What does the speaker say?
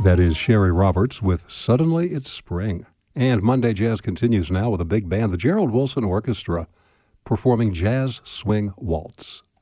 That is Sherry Roberts with Suddenly It's Spring. And Monday Jazz continues now with a big band, the Gerald Wilson Orchestra, performing Jazz Swing Waltz.